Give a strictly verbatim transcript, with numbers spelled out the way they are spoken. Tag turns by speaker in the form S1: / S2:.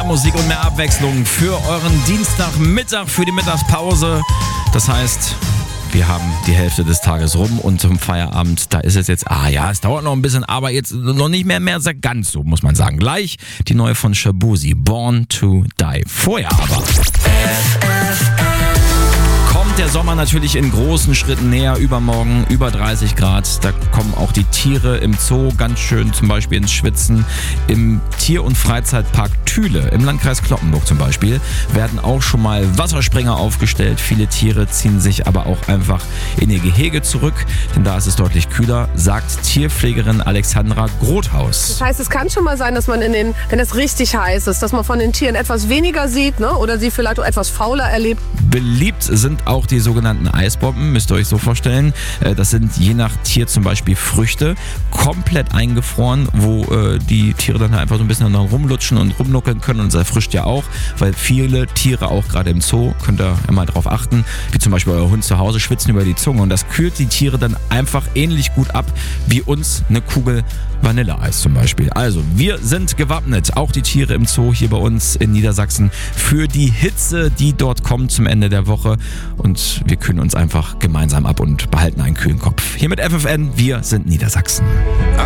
S1: Mehr Musik und mehr Abwechslung für euren Dienstagmittag, für die Mittagspause. Das heißt, wir haben die Hälfte des Tages rum und zum Feierabend, da ist es jetzt, ah ja, es dauert noch ein bisschen, aber jetzt noch nicht mehr, mehr ganz so, muss man sagen. Gleich die neue von Shaboozey, Born to Die. Vorher aber kommt der Sommer natürlich in großen Schritten näher. Übermorgen über dreißig Grad. Da kommen auch die Tiere im Zoo ganz schön zum Beispiel ins Schwitzen. Im Tier- und Freizeitpark Thüle im Landkreis Cloppenburg zum Beispiel werden auch schon mal Wasserspringer aufgestellt. Viele Tiere ziehen sich aber auch einfach in ihr Gehege zurück, denn da ist es deutlich kühler, sagt Tierpflegerin Alexandra Grothaus.
S2: Das heißt, es kann schon mal sein, dass man in den, wenn es richtig heiß ist, dass man von den Tieren etwas weniger sieht, ne? Oder sie vielleicht auch etwas fauler erlebt.
S1: Beliebt sind auch die sogenannten Eisbomben, müsst ihr euch so vorstellen. Das sind je nach Tier zum Beispiel Früchte, komplett eingefroren, wo äh, die Tiere dann einfach so ein bisschen rumlutschen und rumnuckeln können, und das erfrischt ja auch, weil viele Tiere auch gerade im Zoo, könnt ihr mal drauf achten, wie zum Beispiel euer Hund zu Hause, schwitzen über die Zunge, und das kühlt die Tiere dann einfach ähnlich gut ab wie uns eine Kugel Vanilleeis zum Beispiel. Also, wir sind gewappnet, auch die Tiere im Zoo hier bei uns in Niedersachsen, für die Hitze, die dort kommt zum Ende der Woche, und wir kühlen uns einfach gemeinsam ab und behalten einen kühlen Kopf. Hier mit F F N, wir sind Niedersachsen.